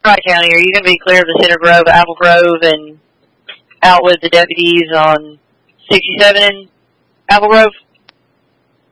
Tri-County, are you going to be clear of the Center Grove, Apple Grove, and out with the deputies on 67 in Apple Grove?